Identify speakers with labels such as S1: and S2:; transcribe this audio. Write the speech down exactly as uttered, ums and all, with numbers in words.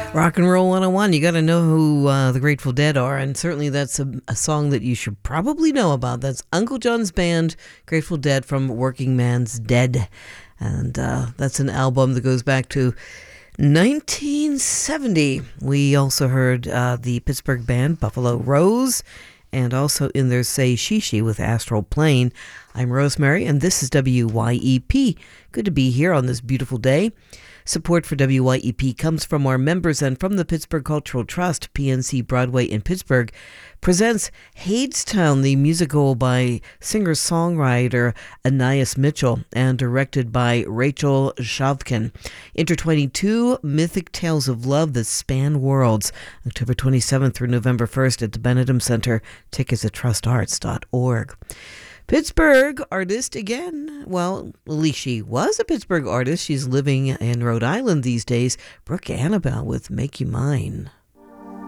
S1: Rock and Roll one oh one, you got to know who uh, the Grateful Dead are, and certainly that's a, a song that you should probably know about. That's Uncle John's Band, Grateful Dead from Working Man's Dead. And uh, that's an album that goes back to nineteen seventy. We also heard uh, the Pittsburgh band Buffalo Rose, and also in there Say Shishi with Astral Plane. I'm Rosemary, and this is W Y E P. Good to be here on this beautiful day. Support for W Y E P comes from our members and from the Pittsburgh Cultural Trust. P N C Broadway in Pittsburgh presents Hadestown, the musical by singer-songwriter Anais Mitchell and directed by Rachel Shavkin. Intertwining two mythic tales of love that span worlds. October twenty-seventh through November first at the Benedum Center. Tickets at trust arts dot org. Pittsburgh artist again. Well, at least she was a Pittsburgh artist. She's living in Rhode Island these days. Brooke Annabelle with Make You Mine.